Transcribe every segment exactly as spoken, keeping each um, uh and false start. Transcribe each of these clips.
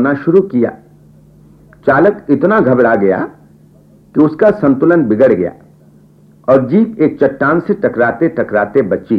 चलना शुरू किया। चालक इतना घबरा गया कि उसका संतुलन बिगड़ गया और जीप एक चट्टान से टकराते टकराते बची।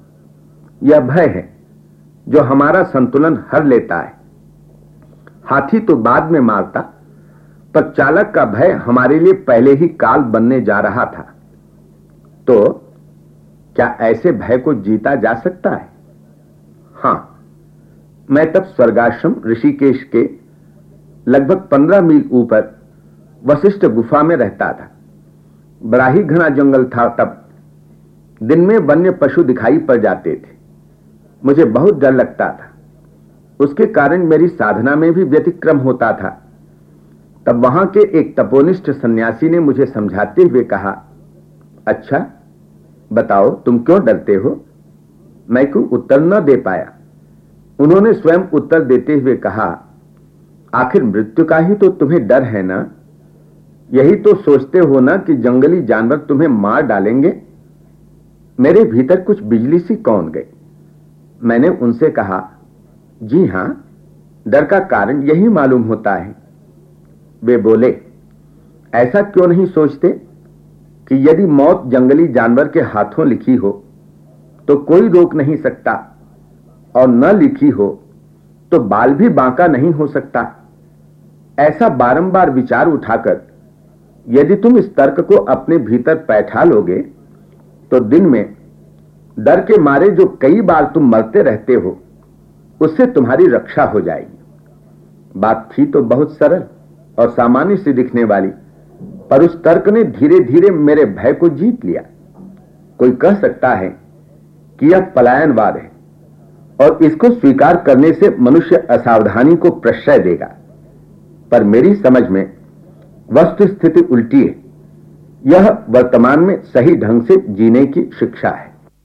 यह भय है जो हमारा संतुलन हर लेता है। हाथी तो बाद में मारता, पर चालक का भय हमारे लिए पहले ही काल बनने जा रहा था। तो क्या ऐसे भय को जीता जा सकता है? हां, मैं तब स्वर्गाश्रम ऋषिकेश के लगभग पंद्रह मील ऊपर वशिष्ठ गुफा में रहता था। बड़ा ही घना जंगल था। तब दिन में वन्य पशु दिखाई पड़ जाते थे। मुझे बहुत डर लगता था। उसके कारण मेरी साधना में भी व्यतिक्रम होता था। तब वहां के एक तपोनिष्ठ सन्यासी ने मुझे समझाते हुए कहा, अच्छा बताओ तुम क्यों डरते हो? मैं कोई उत्तर न दे पाया। उन्होंने स्वयं उत्तर देते हुए कहा, आखिर मृत्यु का ही तो तुम्हें डर है ना? यही तो सोचते हो ना कि जंगली जानवर तुम्हें मार डालेंगे। मेरे भीतर कुछ बिजली सी कौंध गई। मैंने उनसे कहा, जी हां, डर का कारण यही मालूम होता है। वे बोले, ऐसा क्यों नहीं सोचते कि यदि मौत जंगली जानवर के हाथों लिखी हो तो कोई रोक नहीं सकता, और न लिखी हो तो बाल भी बांका नहीं हो सकता। ऐसा बारंबार विचार उठाकर यदि तुम इस तर्क को अपने भीतर बैठा लोगे तो दिन में डर के मारे जो कई बार तुम मरते रहते हो उससे तुम्हारी रक्षा हो जाएगी। बात थी तो बहुत सरल और सामान्य सी दिखने वाली, पर उस तर्क ने धीरे धीरे मेरे भय को जीत लिया। कोई कह सकता है कि यह पलायनवाद है और इसको स्वीकार करने से मनुष्य असावधानी को प्रश्रय देगा, पर मेरी समझ में वस्तु स्थिति उल्टी है। यह वर्तमान में सही ढंग से जीने की शिक्षा है।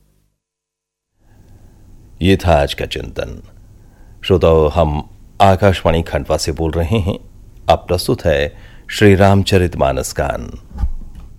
ये था आज का चिंतन। श्रोताओ, हम आकाशवाणी खंडवा से बोल रहे हैं। अब प्रस्तुत है श्री रामचरितमानस गान।